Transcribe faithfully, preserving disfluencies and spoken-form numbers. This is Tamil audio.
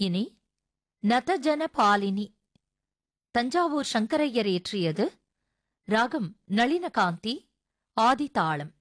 இனி நதஜன பாலினி தஞ்சாவூர் சங்கரையர் இயற்றியது. ராகம் நளினகாந்தி, ஆதி தாளம்.